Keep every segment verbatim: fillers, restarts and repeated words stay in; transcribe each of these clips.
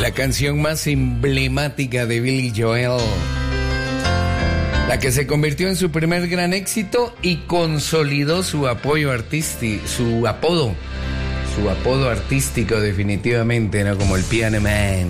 La canción más emblemática de Billy Joel, la que se convirtió en su primer gran éxito y consolidó su apoyo artístico, su apodo, su apodo artístico definitivamente, ¿no? Como el Piano Man.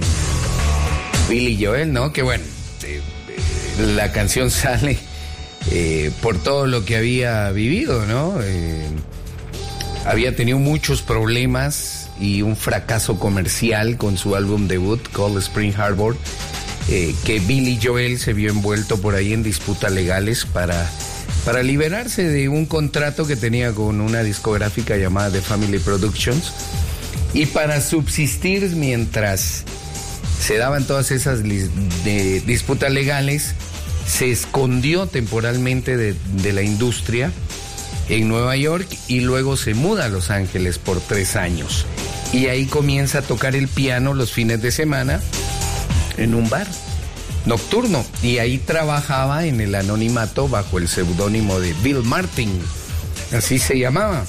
Billy Joel, ¿no? Que bueno, eh, eh, la canción sale eh, por todo lo que había vivido, ¿no? Eh, había tenido muchos problemas y un fracaso comercial con su álbum debut, Cold Spring Harbor, eh, que Billy Joel se vio envuelto por ahí en disputas legales para, para liberarse de un contrato que tenía con una discográfica llamada The Family Productions, y para subsistir mientras se daban todas esas de disputas legales, se escondió temporalmente de, de la industria en Nueva York y luego se muda a Los Ángeles por tres años. Y ahí comienza a tocar el piano los fines de semana en un bar nocturno. Y ahí trabajaba en el anonimato bajo el seudónimo de Bill Martin. Así se llamaba.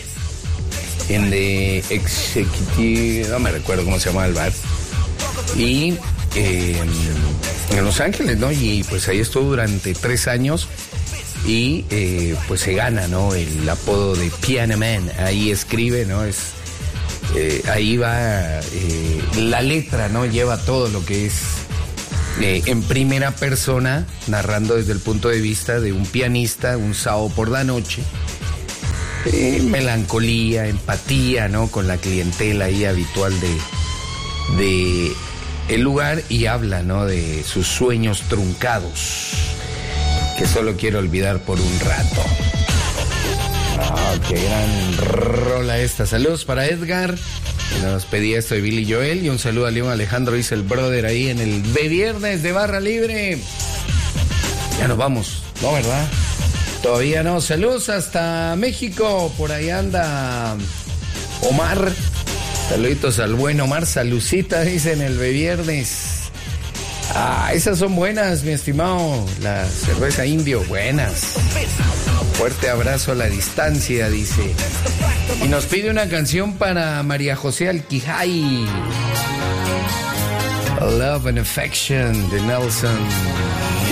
En The Executive, no me recuerdo cómo se llamaba el bar. Y eh, en Los Ángeles, ¿no? Y pues ahí estuvo durante tres años. Y eh, pues se gana, ¿no? El apodo de Piano Man. Ahí escribe, ¿no? Es... Eh, ahí va eh, la letra, ¿no? Lleva todo lo que es eh, en primera persona, narrando desde el punto de vista de un pianista, un sábado por la noche. Eh, melancolía, empatía, ¿no? Con la clientela ahí habitual de, de el lugar, y habla, ¿no? De sus sueños truncados, que solo quiero olvidar por un rato. Ah, qué gran rola esta. Saludos para Edgar, que nos pedía esto de Billy Joel, y un saludo a León Alejandro, dice el brother ahí en el B Viernes de Barra Libre. Ya nos vamos, ¿no, verdad? Todavía no. Saludos hasta México, por ahí anda Omar. Saluditos al buen Omar. Salucita, dice en el B Viernes. Ah, esas son buenas, mi estimado. La cerveza Indio, buenas. Fuerte abrazo a la distancia, dice. Y nos pide una canción para María José Alquijay. Love and Affection de Nelson